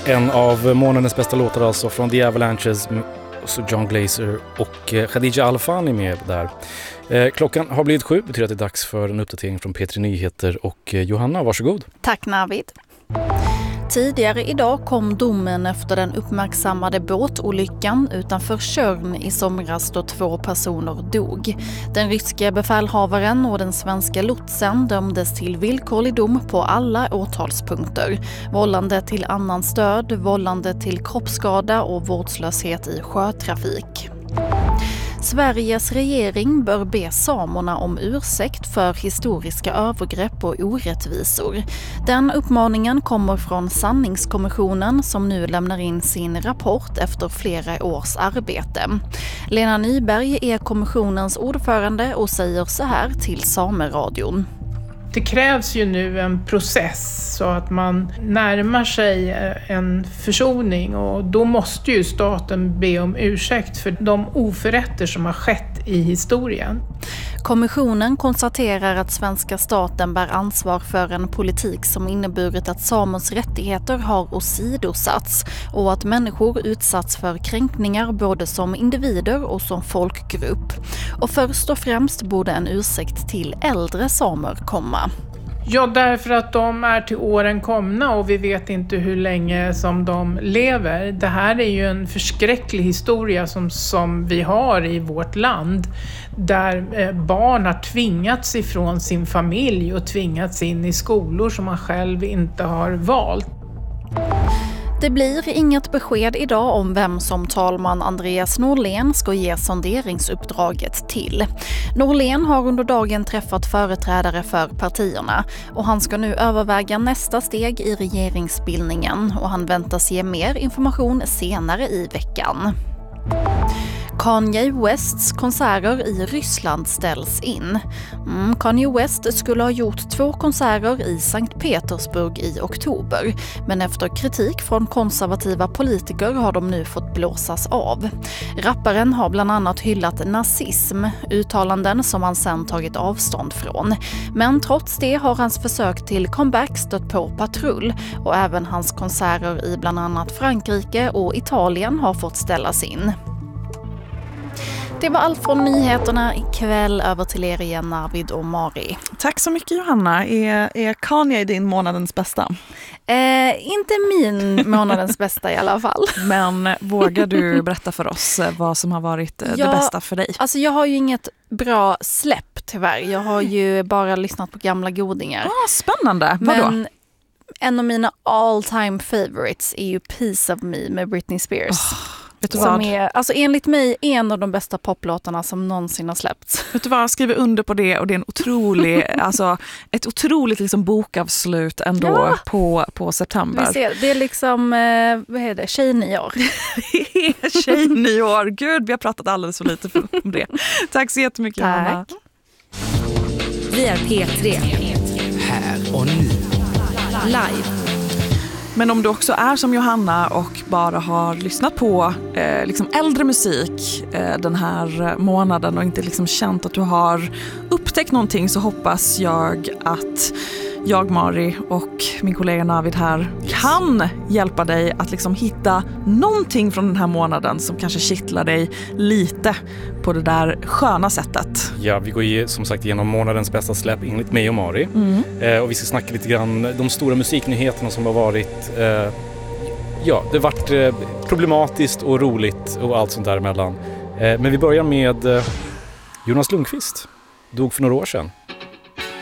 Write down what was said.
En av månadens bästa låtar alltså från The Avalanches, så John Glazer och Khadija Al-Fani med där. Klockan har blivit 7, betyder att det är dags för en uppdatering från P3 Nyheter och Johanna, varsågod. Tack Navid. Tidigare idag kom domen efter den uppmärksammade båtolyckan utanför Tjörn i somras då 2 personer dog. Den ryska befälhavaren och den svenska lotsen dömdes till villkorlig dom på alla åtalspunkter. Vållande till annans död, vållande till kroppsskada och vårdslöshet i sjötrafik. Sveriges regering bör be samerna om ursäkt för historiska övergrepp och orättvisor. Den uppmaningen kommer från Sanningskommissionen som nu lämnar in sin rapport efter flera års arbete. Lena Nyberg är kommissionens ordförande och säger så här till Sameradion. Det krävs ju nu en process så att man närmar sig en försoning, och då måste ju staten be om ursäkt för de oförrätter som har skett i historien. Kommissionen konstaterar att svenska staten bär ansvar för en politik som inneburit att samers rättigheter har åsidosatts och att människor utsatts för kränkningar både som individer och som folkgrupp. Och först och främst borde en ursäkt till äldre samer komma. Ja, därför att de är till åren komna och vi vet inte hur länge som de lever. Det här är ju en förskräcklig historia som vi har i vårt land, där barn har tvingats ifrån sin familj och tvingats in i skolor som man själv inte har valt. Det blir inget besked idag om vem som talman Andreas Norlén ska ge sonderingsuppdraget till. Norlén har under dagen träffat företrädare för partierna och han ska nu överväga nästa steg i regeringsbildningen och han väntas ge mer information senare i veckan. Kanye Wests konserter i Ryssland ställs in. Kanye West skulle ha gjort 2 konserter i Sankt Petersburg i oktober. Men efter kritik från konservativa politiker har de nu fått blåsas av. Rapparen har bland annat hyllat nazism, uttalanden som han sen tagit avstånd från. Men trots det har hans försök till comeback stött på patrull och även hans konserter i bland annat Frankrike och Italien har fått ställas in. Det var allt från nyheterna ikväll. Över till er igen, Navid och Mari. Tack så mycket, Johanna. Är Kanye din månadens bästa? Inte min månadens bästa i alla fall. Men vågar du berätta för oss vad som har varit det bästa för dig? Alltså jag har ju inget bra släpp tyvärr. Jag har ju bara lyssnat på gamla godingar. Spännande. Vadå? Men en av mina all time favorites är ju Piece of Me med Britney Spears. Som är, alltså enligt mig, en av de bästa poplåtarna som någonsin har släppts. Vet du vad, jag skriver under på det och det är en otrolig, alltså ett otroligt liksom bokavslut ändå på september. Vi ser, det är liksom, vad är det, tjejnyår. Tjejnyår, gud vi har pratat alldeles för lite om det. Tack så jättemycket, Johanna. Vi är P3. Här och nu. Live. Men om du också är som Johanna och bara har lyssnat på liksom äldre musik den här månaden och inte liksom känt att du har upptäckt någonting, så hoppas jag att jag, Mari och min kollega Navid här kan hjälpa dig att liksom hitta någonting från den här månaden som kanske kittlar dig lite på det där sköna sättet. Ja, vi går som sagt igenom månadens bästa släpp enligt mig och Mari. Och vi ska snacka lite grann de stora musiknyheterna som har varit. Det har varit problematiskt och roligt och allt sånt däremellan. Men vi börjar med Jonas Lundqvist. Dog för några år sedan.